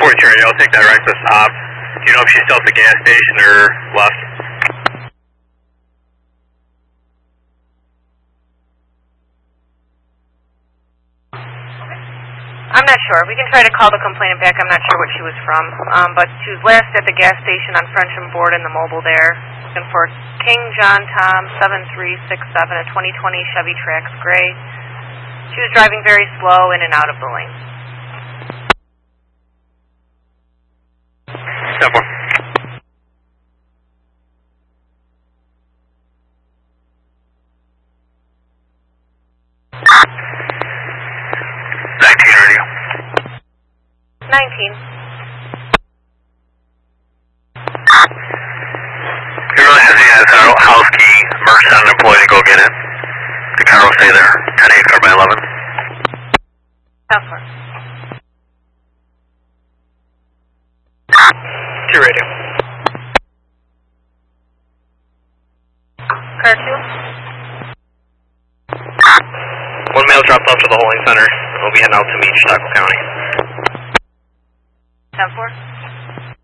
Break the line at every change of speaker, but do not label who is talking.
1042 radio, I'll take that right to the stop. Do you know if she's still at the gas station or left?
I'm not sure. We can try to call the complainant back. I'm not sure what she was from. But she was last at the gas station on French and Board in the mobile there. Looking for King John Tom 7367, a 2020 Chevy Trax Gray. She was driving very slow in and out of the lane.
Step 1. 19 radio.
19.
He really says he has a house key. Merck's not an employee to go get it. The car will stay there. 10-8, car by 11.
South 4.
2 radio.
Car 2.
One male dropped off to the holding center. We'll be heading out to meet Chautauqua County.
South 4.